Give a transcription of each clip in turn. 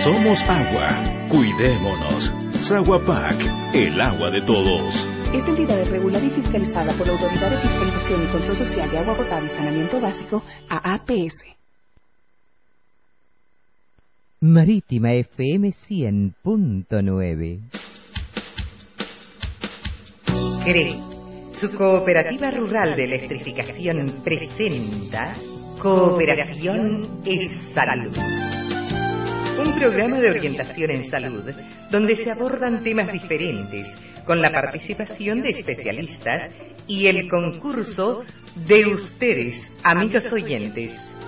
Somos agua. Cuidémonos. Saguapac, el agua de todos. Esta entidad es regulada y fiscalizada por la Autoridad de Fiscalización y Control Social de Agua Potable y Saneamiento Básico, AAPS. Marítima FM 100.9. CRE, su cooperativa rural de electrificación, presenta Cooperación es Salud. Un programa de orientación en salud donde se abordan temas diferentes con la participación de especialistas y el concurso de ustedes, amigos oyentes.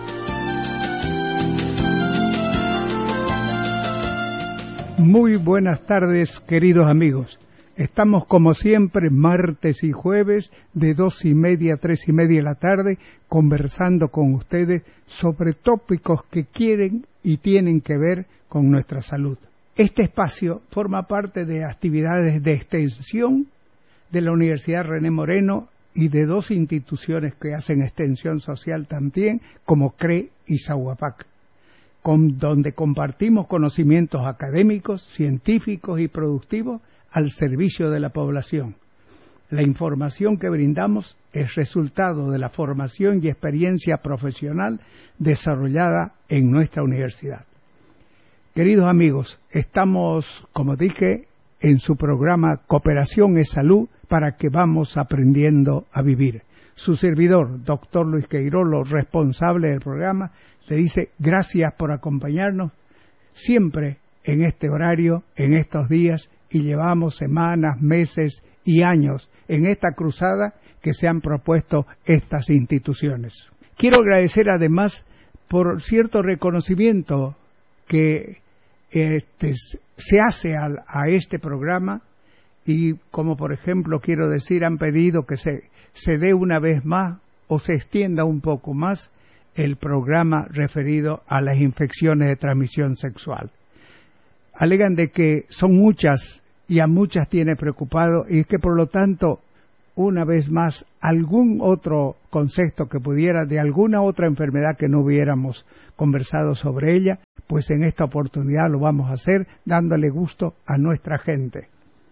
Muy buenas tardes, queridos amigos. Estamos como siempre martes y jueves de 2:30 a 3:30 de la tarde conversando con ustedes sobre tópicos que quieren y tienen que ver con nuestra salud. Este espacio forma parte de actividades de extensión de la Universidad René Moreno y de dos instituciones que hacen extensión social también, como CRE y Saguapac, donde compartimos conocimientos académicos, científicos y productivos al servicio de la población. La información que brindamos es resultado de la formación y experiencia profesional desarrollada en nuestra universidad. Queridos amigos, estamos, como dije, en su programa Cooperación es Salud, para que vamos aprendiendo a vivir. Su servidor, doctor Luis Queirolo, responsable del programa, le dice gracias por acompañarnos siempre en este horario, en estos días, y llevamos semanas, meses y años en esta cruzada que se han propuesto estas instituciones. Quiero agradecer además por cierto reconocimiento que se hace a este programa, y como por ejemplo quiero decir, han pedido que se dé una vez más o se extienda un poco más el programa referido a las infecciones de transmisión sexual. Alegan de que son muchas y a muchas tiene preocupado, y que por lo tanto, una vez más, algún otro concepto que pudiera, de alguna otra enfermedad que no hubiéramos conversado sobre ella, pues en esta oportunidad lo vamos a hacer dándole gusto a nuestra gente.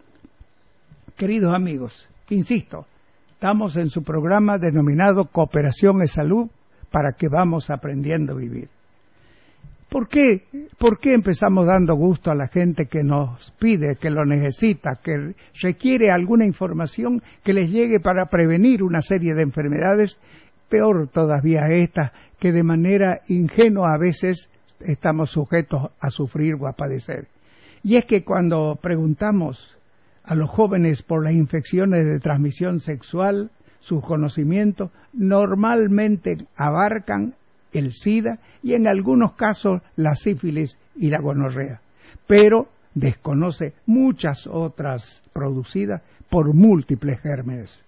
Queridos amigos, insisto, estamos en su programa denominado Cooperación es Salud, para que vamos aprendiendo a vivir. ¿Por qué empezamos dando gusto a la gente que nos pide, que lo necesita, que requiere alguna información que les llegue para prevenir una serie de enfermedades, peor todavía estas, que de manera ingenua a veces estamos sujetos a sufrir o a padecer? Y es que cuando preguntamos a los jóvenes por las infecciones de transmisión sexual, sus conocimientos normalmente abarcan el SIDA y en algunos casos la sífilis y la gonorrea, pero desconoce muchas otras producidas por múltiples gérmenes.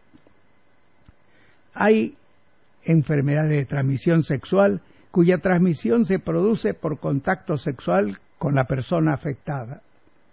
Hay enfermedades de transmisión sexual cuya transmisión se produce por contacto sexual con la persona afectada.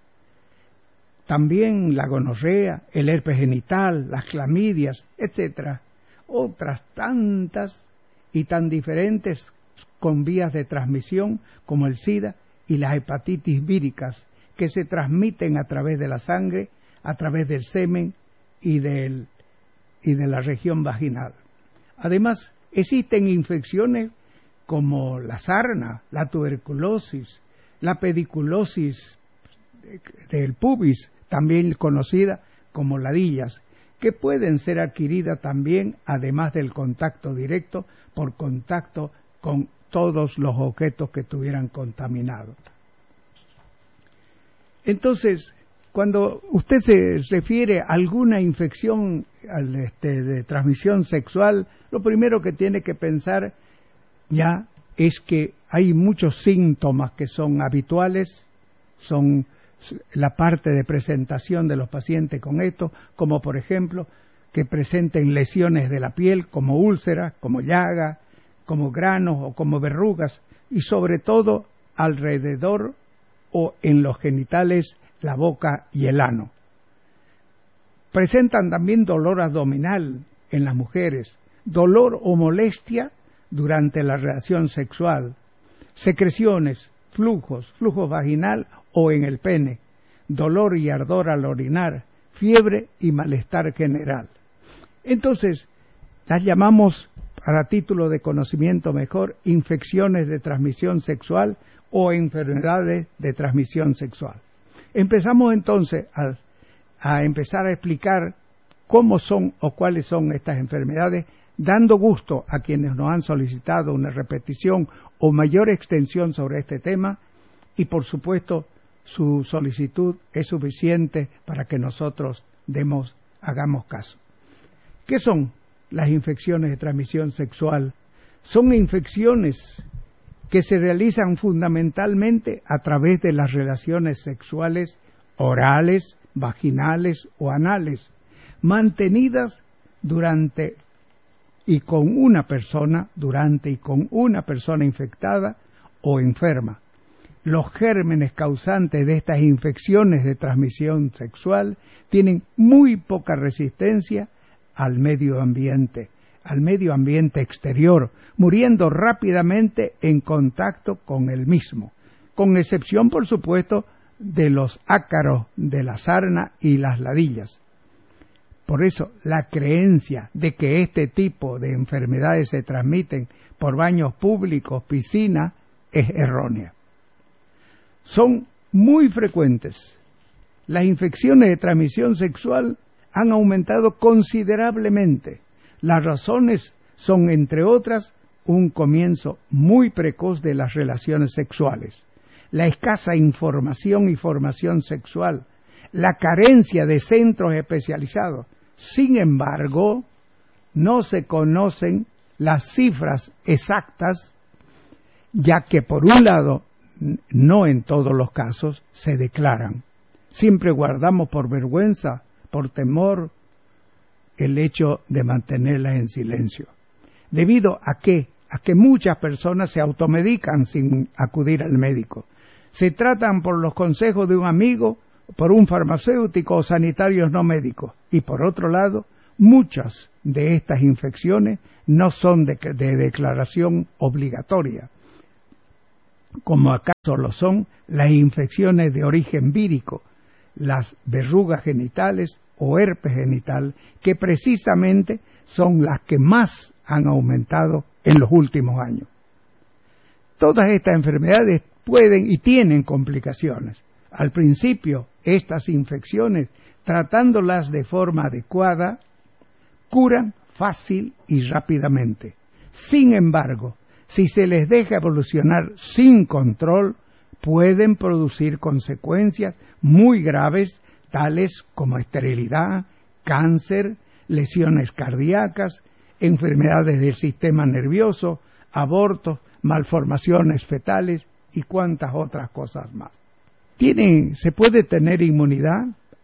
También la gonorrea, el herpes genital, las clamidias, etc. Otras tantas y tan diferentes con vías de transmisión como el SIDA y las hepatitis víricas, que se transmiten a través de la sangre, a través del semen y de la región vaginal. Además, existen infecciones como la sarna, la tuberculosis, la pediculosis del pubis, también conocida como ladillas, que pueden ser adquiridas también, además del contacto directo, por contacto con todos los objetos que estuvieran contaminados. Entonces, cuando usted se refiere a alguna infección de transmisión sexual, lo primero que tiene que pensar ya es que hay muchos síntomas que son habituales, son la parte de presentación de los pacientes con esto, como por ejemplo que presenten lesiones de la piel, como úlceras, como llagas, como granos o como verrugas, y sobre todo alrededor o en los genitales, la boca y el ano. Presentan también dolor abdominal en las mujeres, dolor o molestia durante la relación sexual, secreciones, flujos vaginal o en el pene, dolor y ardor al orinar, fiebre y malestar general. Entonces, las llamamos, para título de conocimiento mejor, infecciones de transmisión sexual o enfermedades de transmisión sexual. Empezamos entonces a empezar a explicar cómo son o cuáles son estas enfermedades, dando gusto a quienes nos han solicitado una repetición o mayor extensión sobre este tema, y por supuesto su solicitud es suficiente para que nosotros hagamos caso. ¿Qué son las infecciones de transmisión sexual? Son infecciones que se realizan fundamentalmente a través de las relaciones sexuales orales, vaginales o anales, mantenidas durante y con una persona infectada o enferma. Los gérmenes causantes de estas infecciones de transmisión sexual tienen muy poca resistencia al medio ambiente exterior, muriendo rápidamente en contacto con el mismo, con excepción, por supuesto, de los ácaros de la sarna y las ladillas. Por eso, la creencia de que este tipo de enfermedades se transmiten por baños públicos, piscinas, es errónea. Son muy frecuentes. Las infecciones de transmisión sexual han aumentado considerablemente. Las razones son, entre otras, un comienzo muy precoz de las relaciones sexuales, la escasa información y formación sexual, la carencia de centros especializados. Sin embargo, no se conocen las cifras exactas, ya que por un lado, no en todos los casos se declaran. Siempre guardamos por vergüenza, por temor, el hecho de mantenerlas en silencio. Debido a que muchas personas se automedican sin acudir al médico. Se tratan por los consejos de un amigo, por un farmacéutico o sanitarios no médicos. Y por otro lado, muchas de estas infecciones no son de declaración obligatoria, como acaso lo son las infecciones de origen vírico, las verrugas genitales o herpes genital, que precisamente son las que más han aumentado en los últimos años. Todas estas enfermedades pueden y tienen complicaciones. Al principio, estas infecciones, tratándolas de forma adecuada, curan fácil y rápidamente. Sin embargo, si se les deja evolucionar sin control, pueden producir consecuencias muy graves, tales como esterilidad, cáncer, lesiones cardíacas, enfermedades del sistema nervioso, abortos, malformaciones fetales y cuantas otras cosas más. ¿Se puede tener inmunidad?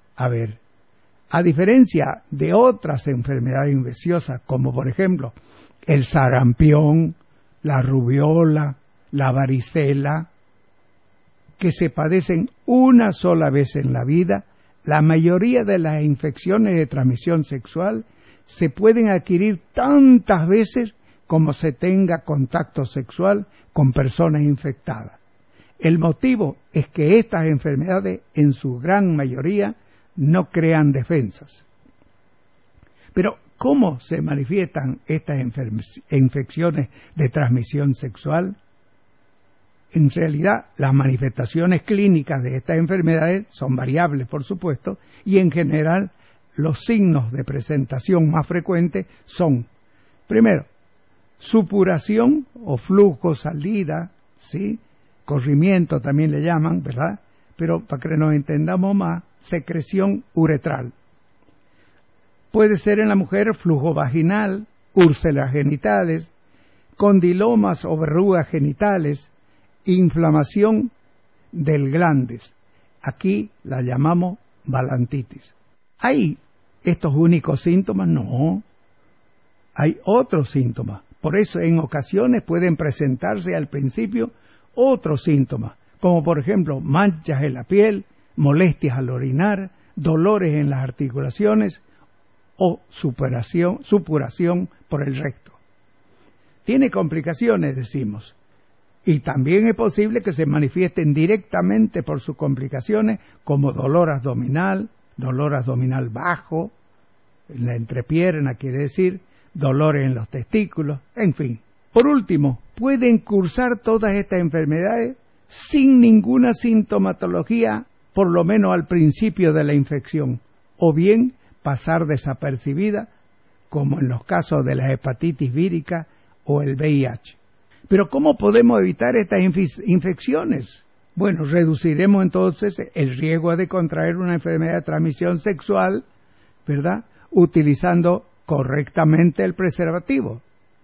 A diferencia de otras enfermedades infecciosas, como por ejemplo el sarampión, la rubiola, la varicela, que se padecen una sola vez en la vida, la mayoría de las infecciones de transmisión sexual se pueden adquirir tantas veces como se tenga contacto sexual con personas infectadas. El motivo es que estas enfermedades, en su gran mayoría, no crean defensas. Pero, ¿cómo se manifiestan estas infecciones de transmisión sexual? En realidad, las manifestaciones clínicas de estas enfermedades son variables, por supuesto, y en general los signos de presentación más frecuentes son, primero, supuración o flujo, salida, ¿sí? Corrimiento también le llaman, ¿verdad? Pero para que nos entendamos más, secreción uretral. Puede ser en la mujer flujo vaginal, úrsulas genitales, condilomas o verrugas genitales, inflamación del glandes. Aquí la llamamos balantitis. ¿Hay estos únicos síntomas? No. Hay otros síntomas. Por eso en ocasiones pueden presentarse al principio otros síntomas, como por ejemplo manchas en la piel, molestias al orinar, dolores en las articulaciones o supuración por el recto. Tiene complicaciones, decimos. Y también es posible que se manifiesten directamente por sus complicaciones como dolor abdominal bajo, en la entrepierna quiere decir, dolores en los testículos, en fin. Por último, pueden cursar todas estas enfermedades sin ninguna sintomatología, por lo menos al principio de la infección, o bien pasar desapercibida, como en los casos de la hepatitis vírica o el VIH. Pero ¿cómo podemos evitar estas infecciones? Bueno, reduciremos entonces el riesgo de contraer una enfermedad de transmisión sexual, ¿verdad?, utilizando correctamente el preservativo,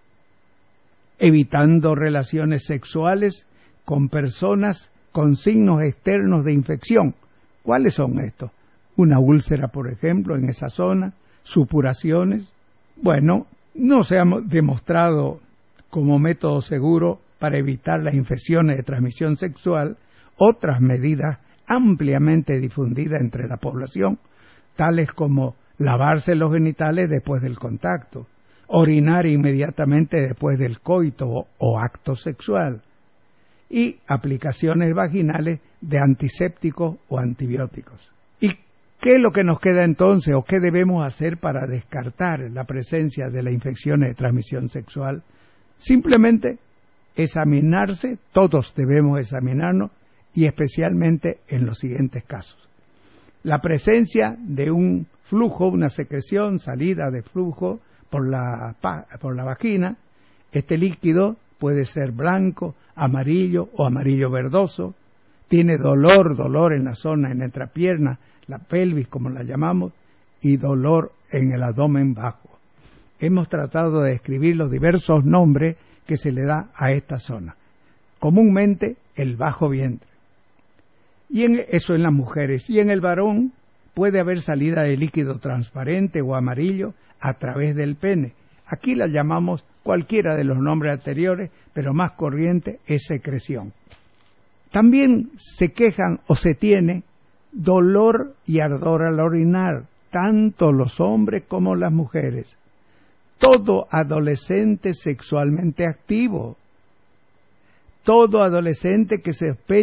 evitando relaciones sexuales con personas con signos externos de infección. ¿Cuáles son estos? Una úlcera, por ejemplo, en esa zona, supuraciones. Bueno, no se ha demostrado como método seguro para evitar las infecciones de transmisión sexual otras medidas ampliamente difundidas entre la población, tales como lavarse los genitales después del contacto, orinar inmediatamente después del coito o acto sexual, y aplicaciones vaginales de antisépticos o antibióticos. ¿Y qué es lo que nos queda entonces o qué debemos hacer para descartar la presencia de las infecciones de transmisión sexual? Simplemente examinarse, todos debemos examinarnos, y especialmente en los siguientes casos. La presencia de un flujo, una secreción, salida de flujo por la vagina. Este líquido puede ser blanco, amarillo o amarillo verdoso. Tiene dolor en la zona, en la entrepierna, la pelvis como la llamamos, y dolor en el abdomen bajo. Hemos tratado de describir los diversos nombres que se le da a esta zona. Comúnmente el bajo vientre. Y eso en las mujeres. Y en el varón puede haber salida de líquido transparente o amarillo a través del pene. Aquí la llamamos cualquiera de los nombres anteriores, pero más corriente es secreción. También se quejan o se tiene dolor y ardor al orinar, tanto los hombres como las mujeres. Todo adolescente sexualmente activo, todo adolescente que se sospecha